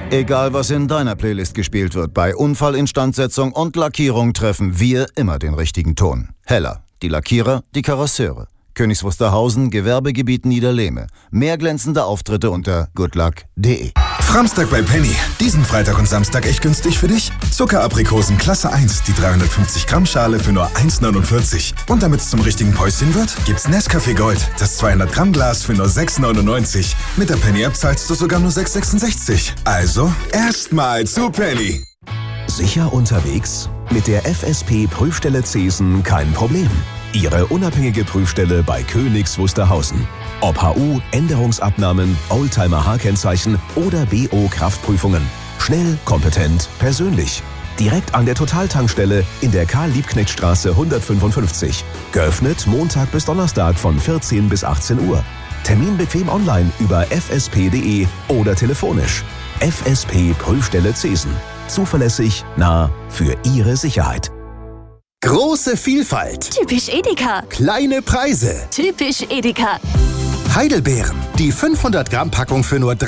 Egal, was in deiner Playlist gespielt wird, bei Unfallinstandsetzung und Lackierung treffen wir immer den richtigen Ton. Heller, die Lackierer, die Karosseure. Königs Wusterhausen, Gewerbegebiet Niederlehme. Mehr glänzende Auftritte unter goodluck.de. Framstag bei Penny. Diesen Freitag und Samstag echt günstig für dich? Zuckeraprikosen Klasse 1, die 350 Gramm Schale für nur 1,49. Und damit es zum richtigen Päuschen wird, gibt's Nescafé Gold, das 200 Gramm Glas für nur 6,99. Mit der Penny-App zahlst du sogar nur 6,66. Also, erstmal zu Penny. Sicher unterwegs? Mit der FSP-Prüfstelle Zesen kein Problem. Ihre unabhängige Prüfstelle bei Königs Wusterhausen. Ob HU, Änderungsabnahmen, Oldtimer-H-Kennzeichen oder BO-Kraftprüfungen. Schnell, kompetent, persönlich. Direkt an der Totaltankstelle in der Karl-Liebknecht-Straße 155. Geöffnet Montag bis Donnerstag von 14 bis 18 Uhr. Termin bequem online über fsp.de oder telefonisch. FSP Prüfstelle Zesen. Zuverlässig, nah, für Ihre Sicherheit. Große Vielfalt. Typisch Edeka. Kleine Preise. Typisch Edeka. Heidelbeeren. Die 500 Gramm Packung für nur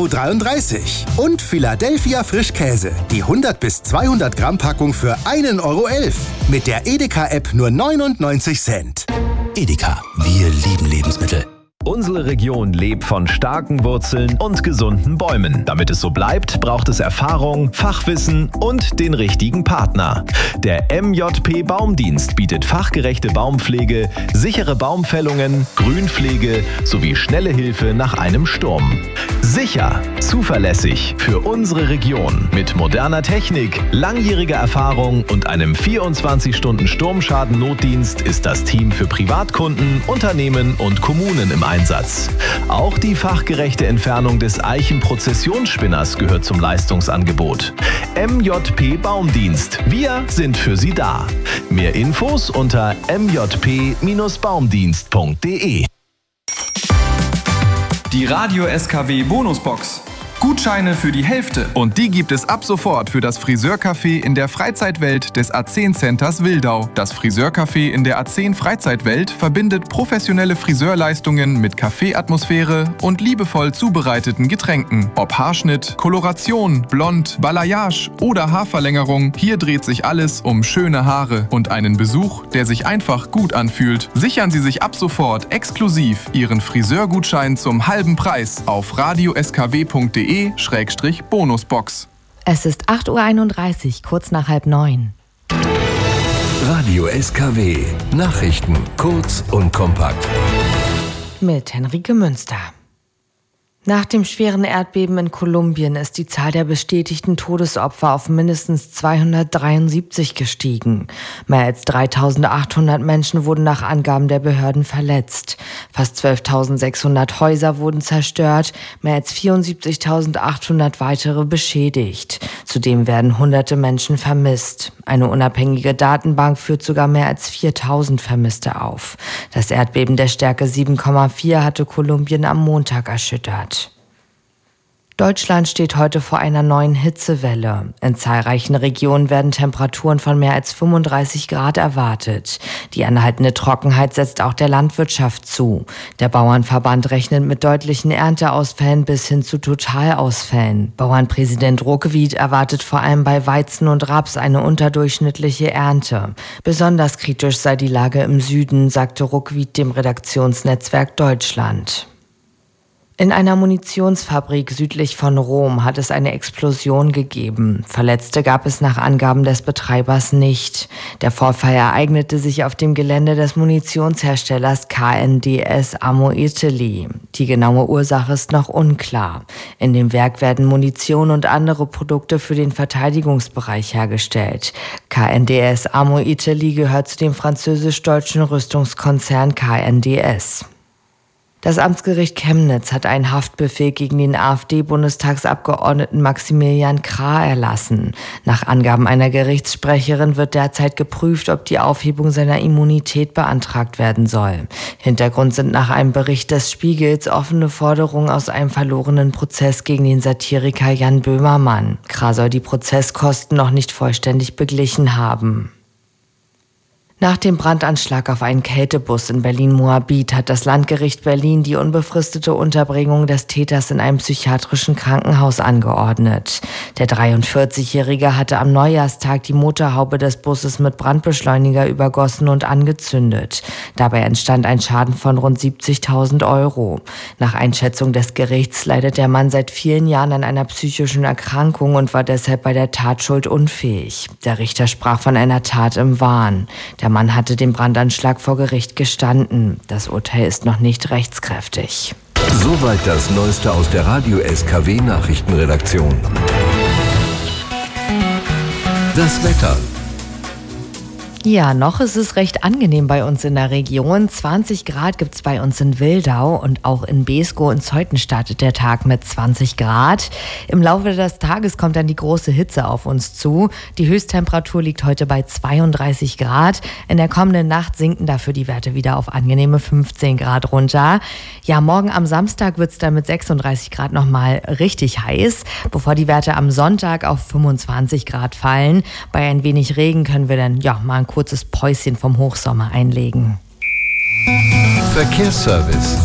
3,33 €. Und Philadelphia Frischkäse. Die 100 bis 200 Gramm Packung für 1,11 €. Mit der Edeka-App nur 99 Cent. Edeka, wir lieben Lebensmittel. Unsere Region lebt von starken Wurzeln und gesunden Bäumen. Damit es so bleibt, braucht es Erfahrung, Fachwissen und den richtigen Partner. Der MJP Baumdienst bietet fachgerechte Baumpflege, sichere Baumfällungen, Grünpflege sowie schnelle Hilfe nach einem Sturm. Sicher, zuverlässig für unsere Region mit moderner Technik, langjähriger Erfahrung und einem 24-Stunden-Sturmschaden-Notdienst ist das Team für Privatkunden, Unternehmen und Kommunen im Einsatz. Auch die fachgerechte Entfernung des Eichenprozessionsspinners gehört zum Leistungsangebot. MJP Baumdienst. Wir sind für Sie da. Mehr Infos unter mjp-baumdienst.de. Die Radio SKW Bonusbox. Gutscheine für die Hälfte. Und die gibt es ab sofort für das Friseurcafé in der Freizeitwelt des A10 Centers Wildau. Das Friseurcafé in der A10 Freizeitwelt verbindet professionelle Friseurleistungen mit Café-Atmosphäre und liebevoll zubereiteten Getränken. Ob Haarschnitt, Koloration, Blond, Balayage oder Haarverlängerung, hier dreht sich alles um schöne Haare und einen Besuch, der sich einfach gut anfühlt. Sichern Sie sich ab sofort exklusiv Ihren Friseurgutschein zum halben Preis auf radioskw.de/Bonusbox. Es ist 8:31 Uhr, kurz nach 8:30. Radio SKW. Nachrichten kurz und kompakt. Mit Henrike Münster. Nach dem schweren Erdbeben in Kolumbien ist die Zahl der bestätigten Todesopfer auf mindestens 273 gestiegen. Mehr als 3.800 Menschen wurden nach Angaben der Behörden verletzt. Fast 12.600 Häuser wurden zerstört, mehr als 74.800 weitere beschädigt. Zudem werden hunderte Menschen vermisst. Eine unabhängige Datenbank führt sogar mehr als 4.000 Vermisste auf. Das Erdbeben der Stärke 7,4 hatte Kolumbien am Montag erschüttert. Deutschland steht heute vor einer neuen Hitzewelle. In zahlreichen Regionen werden Temperaturen von mehr als 35 Grad erwartet. Die anhaltende Trockenheit setzt auch der Landwirtschaft zu. Der Bauernverband rechnet mit deutlichen Ernteausfällen bis hin zu Totalausfällen. Bauernpräsident Ruckwied erwartet vor allem bei Weizen und Raps eine unterdurchschnittliche Ernte. Besonders kritisch sei die Lage im Süden, sagte Ruckwied dem Redaktionsnetzwerk Deutschland. In einer Munitionsfabrik südlich von Rom hat es eine Explosion gegeben. Verletzte gab es nach Angaben des Betreibers nicht. Der Vorfall ereignete sich auf dem Gelände des Munitionsherstellers KNDS Ammo Italy. Die genaue Ursache ist noch unklar. In dem Werk werden Munition und andere Produkte für den Verteidigungsbereich hergestellt. KNDS Ammo Italy gehört zu dem französisch-deutschen Rüstungskonzern KNDS. Das Amtsgericht Chemnitz hat einen Haftbefehl gegen den AfD-Bundestagsabgeordneten Maximilian Krah erlassen. Nach Angaben einer Gerichtssprecherin wird derzeit geprüft, ob die Aufhebung seiner Immunität beantragt werden soll. Hintergrund sind nach einem Bericht des Spiegels offene Forderungen aus einem verlorenen Prozess gegen den Satiriker Jan Böhmermann. Krah soll die Prozesskosten noch nicht vollständig beglichen haben. Nach dem Brandanschlag auf einen Kältebus in Berlin-Moabit hat das Landgericht Berlin die unbefristete Unterbringung des Täters in einem psychiatrischen Krankenhaus angeordnet. Der 43-Jährige hatte am Neujahrstag die Motorhaube des Busses mit Brandbeschleuniger übergossen und angezündet. Dabei entstand ein Schaden von rund 70.000 Euro. Nach Einschätzung des Gerichts leidet der Mann seit vielen Jahren an einer psychischen Erkrankung und war deshalb bei der Tatschuld unfähig. Der Richter sprach von einer Tat im Wahn. Der Mann hatte den Brandanschlag vor Gericht gestanden. Das Urteil ist noch nicht rechtskräftig. Soweit das Neueste aus der Radio SKW Nachrichtenredaktion. Das Wetter. Ja, noch ist es recht angenehm bei uns in der Region. 20 Grad gibt's bei uns in Wildau und auch in Beeskow und Zeuthen startet der Tag mit 20 Grad. Im Laufe des Tages kommt dann die große Hitze auf uns zu. Die Höchsttemperatur liegt heute bei 32 Grad. In der kommenden Nacht sinken dafür die Werte wieder auf angenehme 15 Grad runter. Ja, morgen am Samstag wird's dann mit 36 Grad nochmal richtig heiß, bevor die Werte am Sonntag auf 25 Grad fallen. Bei ein wenig Regen können wir dann mal ein kurzes Päuschen vom Hochsommer einlegen. Verkehrsservice.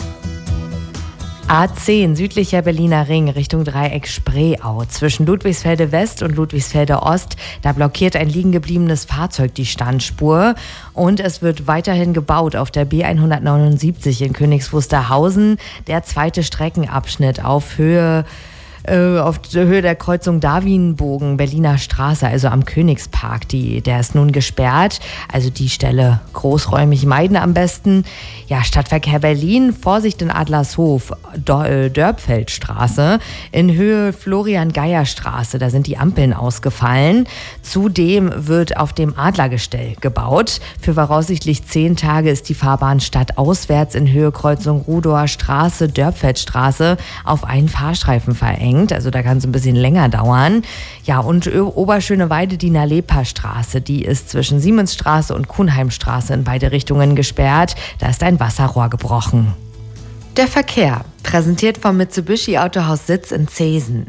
A10, südlicher Berliner Ring, Richtung Dreieck Spreeau. Zwischen Ludwigsfelde West und Ludwigsfelde Ost, da blockiert ein liegen gebliebenes Fahrzeug die Standspur. Und es wird weiterhin gebaut auf der B179 in Königs Wusterhausen. Der zweite Streckenabschnitt auf Höhe der Kreuzung Darwinbogen, Berliner Straße, also am Königspark, der ist nun gesperrt. Also die Stelle großräumig meiden am besten. Ja, Stadtverkehr Berlin, Vorsicht in Adlershof, Dörpfeldstraße, in Höhe Florian-Geier-Straße, da sind die Ampeln ausgefallen. Zudem wird auf dem Adlergestell gebaut. Für voraussichtlich 10 Tage ist die Fahrbahn stadtauswärts in Höhe Kreuzung Rudower Straße, Dörpfeldstraße auf einen Fahrstreifen verengt. Also da kann es ein bisschen länger dauern. Ja, und Oberschöneweide, die Nalepa-Straße, die ist zwischen Siemensstraße und Kuhnheimstraße in beide Richtungen gesperrt. Da ist ein Wasserrohr gebrochen. Der Verkehr, präsentiert vom Mitsubishi Autohaus Sitz in Zeesen.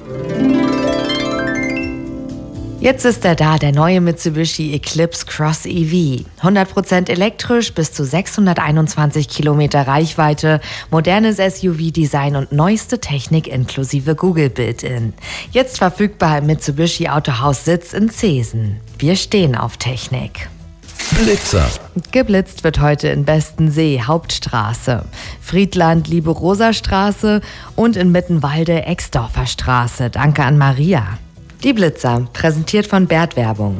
Jetzt ist er da, der neue Mitsubishi Eclipse Cross EV. 100% elektrisch, bis zu 621 Kilometer Reichweite, modernes SUV-Design und neueste Technik inklusive Google Built-In. Jetzt verfügbar im Mitsubishi Autohaus Sitz in Zeesen. Wir stehen auf Technik. Blitzer. Geblitzt wird heute in Bestensee, Hauptstraße, Friedland, Liebe-Rosa-Straße und in Mittenwalde, Exdorfer Straße. Danke an Maria. Die Blitzer, präsentiert von Bert Werbung.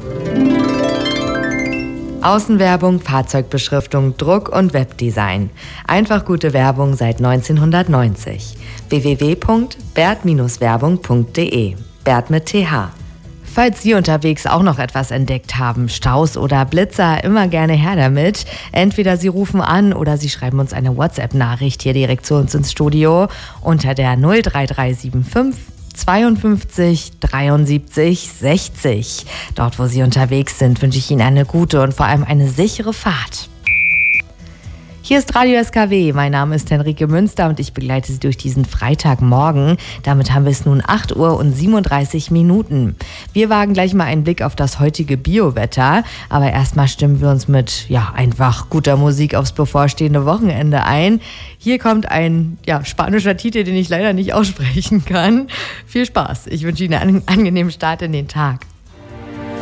Außenwerbung, Fahrzeugbeschriftung, Druck und Webdesign. Einfach gute Werbung seit 1990. www.bert-werbung.de. Bert mit TH. Falls Sie unterwegs auch noch etwas entdeckt haben, Staus oder Blitzer, immer gerne her damit. Entweder Sie rufen an oder Sie schreiben uns eine WhatsApp-Nachricht hier direkt zu uns ins Studio unter der 03375 52 73 60. Dort, wo Sie unterwegs sind, wünsche ich Ihnen eine gute und vor allem eine sichere Fahrt. Hier ist Radio SKW. Mein Name ist Henrike Münster und ich begleite Sie durch diesen Freitagmorgen. Damit haben wir es nun 8 Uhr und 37 Minuten. Wir wagen gleich mal einen Blick auf das heutige Biowetter. Aber erstmal stimmen wir uns mit einfach guter Musik aufs bevorstehende Wochenende ein. Hier kommt ein spanischer Titel, den ich leider nicht aussprechen kann. Viel Spaß. Ich wünsche Ihnen einen angenehmen Start in den Tag.